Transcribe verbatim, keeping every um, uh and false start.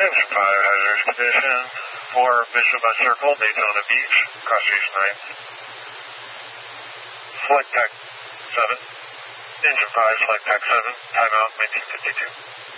Engine five, hazardous condition. four, Bishop by Circle, Daytona Beach, cross station nine. Flight Tech seven. Engine five, Flight Tech seven, timeout nineteen fifty-two.